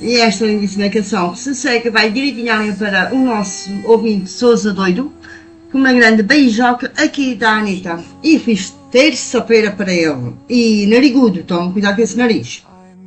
E esta lindíssima canção se segue, vai direitinho ali para o nosso ouvinte Sousa Doido, com uma grande beijoca aqui da Anitta. E fiz terça-feira para ele. E narigudo, tome cuidado com esse nariz.